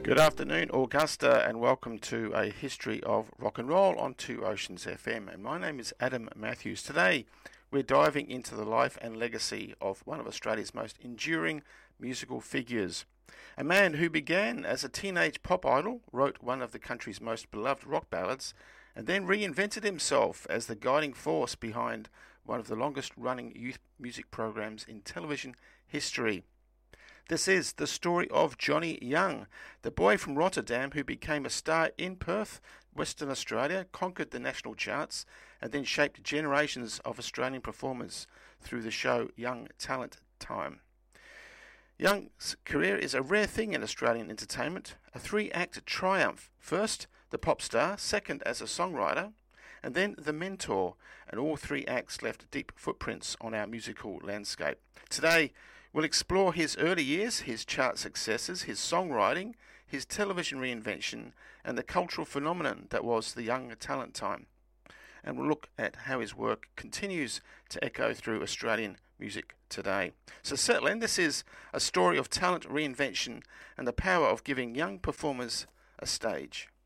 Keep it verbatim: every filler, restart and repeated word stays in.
Good afternoon, Augusta, and welcome to a history of rock and roll on Two Oceans F M. And my name is Adam Matthews. Today, we're diving into the life and legacy of one of Australia's most enduring musical figures. A man who began as a teenage pop idol, wrote one of the country's most beloved rock ballads, and then reinvented himself as the guiding force behind one of the longest-running youth music programs in television history. This is the story of Johnny Young, the boy from Rotterdam who became a star in Perth, Western Australia, conquered the national charts, and then shaped generations of Australian performers through the show Young Talent Time. Young's career is a rare thing in Australian entertainment, a three-act triumph. First, the pop star, second as a songwriter, and then the mentor, and all three acts left deep footprints on our musical landscape. Today, we'll explore his early years, his chart successes, his songwriting, his television reinvention, and the cultural phenomenon that was the Young Talent Time. And we'll look at how his work continues to echo through Australian music today. So settle in. This is a story of talent reinvention and the power of giving young performers a stage.